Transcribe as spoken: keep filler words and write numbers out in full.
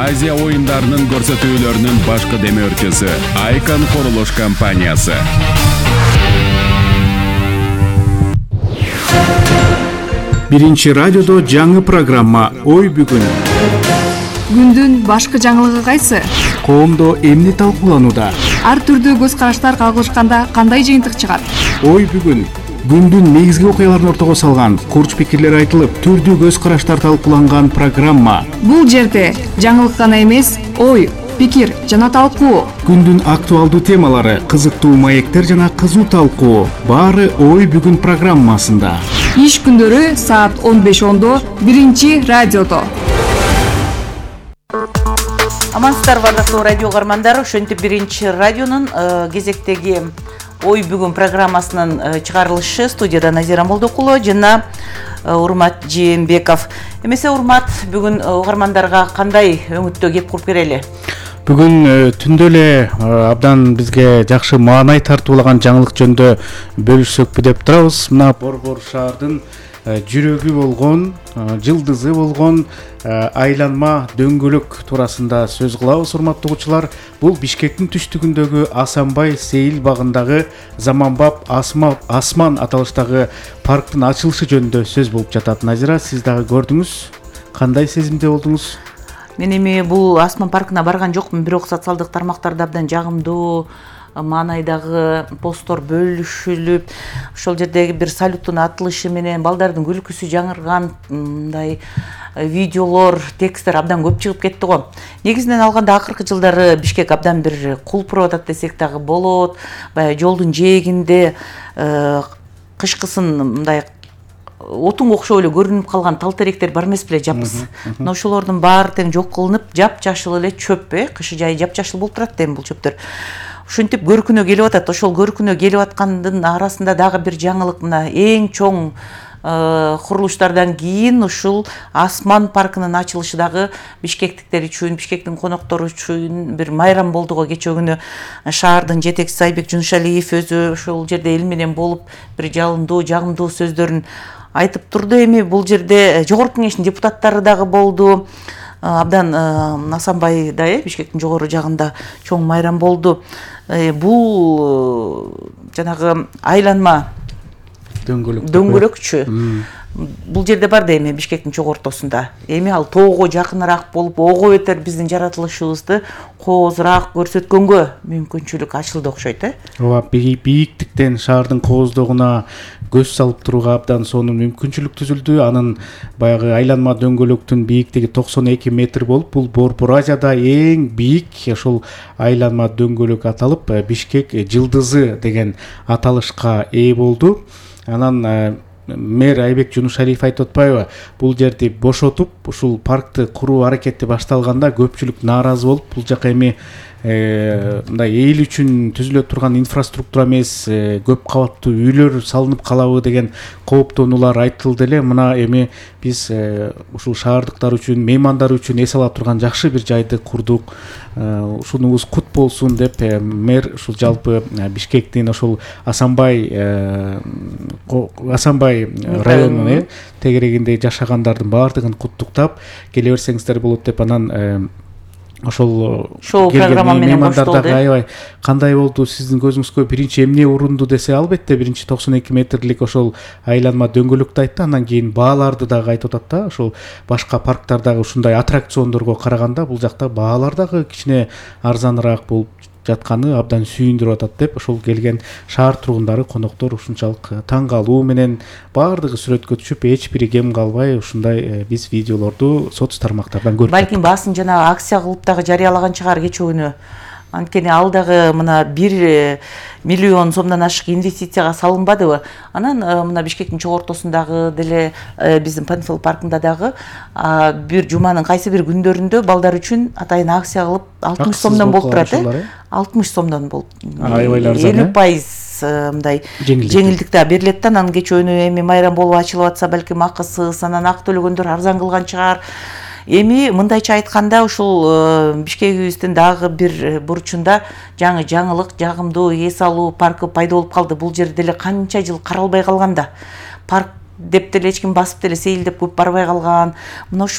Азия оюндарынын көрсөтүүлөрүнүн башкы демөөрчүсү Айкон курулуш компаниясы. Биринчи радиодо жаңы программа «Ой бүгүн». Күндүн башкы жаңылыгы кайсы? Коомдо эмне талкууланууда? Ар түрдүү көз караштар кагылышканда кандай жыйынтык чыгат? Ой бүгүн. Күндүн негизги окуяларын ортого салган, курч пикирлер айтылып, түрдүү көз караштар талкууланган программа. Бул жерде жаңылык гана эмес, ой, пикир жана талкуу. Күндүн актуалдуу темалары, кызыктуу маектер жана кызуу талкуу. Баары «Ой бүгүн» программасында. Иш күндөрү саат он беш ондо биринчи радиодо. Амансыздар бардыктуу радио угармандар, ошентип биринчи радионун кезектеги Ой бүгүн программасынын чыгарылышы студияда Назира Молдокулова жана Урмат Жээнбеков. Эмесе Урмат, бүгүн угармандарга кандай өңүттө кеп куруп берели? Бүгүн түндө эле абдан бизге жакшы маанай тартуулаган жаңылык жөнүндө бөлүшсөкпү деп турабыз. Мына Борбор шаардын жүрөгү болгон, жылдызы болгон айланма дөңгөлөк туурасында сөз кылабыз, урматтуу угуучулар. Бул Бишкектин түштүгүндөгү Асанбай Сейил багындагы Заманбап Асман аталыштагы парктын ачылышы жөнүндө сөз болуп жатат. Назира, сиз дагы көрдүңүз? Кандай сезимде болдуңуз? Мен эми бул Асман паркына барган жокмун, бирок социалдык тармактарда абдан жагымдуу маанайдагы посттор бөлүшүлүп, ошол жердеги бир салюттун атылышы менен балдардын күлкүсү жаңырган мындай видеолор, тексттер абдан көп чыгып кетти го. Негизинен алганда акыркы жылдары Бишкек абдан бир кулпуруп атат десек дагы болот. Баягы жолдун жээгинде кышкысын мындай отунга окшоп эле көрүнүп калган тал теректер бар эмес беле, жапыс. Мына ошолордун баары тең жок кылынып, жапжашыл эле чөп, э, кышы жайы жапжашыл болуп турат эми бул чөптөр. Ушинтип көркүнө келип атат. Ошол көркүнө келип аткандын арасында дагы бир жаңылык, мына эң чоң курулуштардан кийин ушул Асман паркынын ачылышы дагы бишкектиктер үчүн, Бишкектин коноктору үчүн бир майрам болду го. Кече күнү шаардын жетекчиси Айбек Жунушалиев өзү ошол жерде эл менен болуп бир жалындуу, жагымдуу сөздөрүн айтып турду. Эми бул жерде жогорку кеңештин депутаттары дагы болду. Абдан Асанбай да, э, Бишкектин жогору жагында чоң майрам болду. Бул жанагы айланма дөңгөлөк дөңгөлөкчү. Бул жерде бар да эми Бишкектин чогуу ортосунда. Эми ал тоого жакыныраак болуп, ого өтөр биздин жаратылышыбызды коозураак көрсөткөнгө мүмкүнчүлүк ачылды окшойт, э? Ооба, бийиктиктен шаардын кооздогуна көз салып турууга абдан сонун мүмкүнчүлүк түзүлдү. Анын баягы айланма дөңгөлөктүн бийиктиги токсон эки метр болуп, бул Борбор Азияда эң бийик ошол айланма дөңгөлөк аталып, Бишкек жылдызы деген аталышка ээ болду. Анан мэр Айбек Жунушалиев айтып атпайбы, бул жерди бошотуп, ушул паркты куруу аракети башталганда көпчүлүк нааразы болуп, бул жака эми мындай эл үчүн түзүлө турган инфраструктура эмес, көп кабаттуу үйлөр салынып калабы деген кооптонуулар айтылды эле. Мына эми биз ушул шаардыктар үчүн, меймандар үчүн эс ала турган жакшы бир жайды курдук. Ушунуңуз кут болсун деп мэр ушул жалпы Бишкектин ошол Асанбай Асанбай районунун тегерегинде жашагандардын баардыгын куттуктап келе берсеңиздер болот деп, анан ошол шоу программа менен меймандардагы аябай кандай болду, сиздин көзүңүзгө биринчи эмне урунду десе, албетте биринчи токсон эки метрлик ошол айланма дөңгөлөктү айтты. Андан кийин бааларды дагы айтып атат да. Ошол башка парктардагы ушундай аттракциондорго караганда бул жакта баалар дагы кичине арзаныраак болуп жатканы абдан сүйүндүрүп атат деп, ошол келген шаар тургундары, коноктор ушунчалык таң калуу менен баардыгы сүрөткө түшүп, эч бири кем калбай ушундай биз видеолорду соц тармактардан көрдүк. Балким басын жана акция кылып дагы жарыялаган чыгар кече күнү. Анткени ал дагы мына бир миллион сомдон ашык инвестицияга салынбадыбы? Анан мына Бишкектин чогуу ортосундагы деле биздин Панфил паркында дагы бир жуманын кайсы бир күндөрүндө балдар үчүн атайын акция кылып алтымыш сомдон болуп турат, э? алтымыш сомдон болуп. элүү пайыз мындай жеңилдик да берилет да. Анан кече күнү эми майрам болуп ачылып атса, балким акысыз, анан ак төлөгөндөр арзан кылган чыгар. Эми мындайча айтканда ушул Бишкегибиздин дагы бир бурчунда жаңы жаңылык, жагымдуу эс алуу паркы пайда болуп калды. Бул жерде деле канча жыл каралбай калганда, парк деп деле эч ким басып деле сейилдеп көп барбай калган. Мына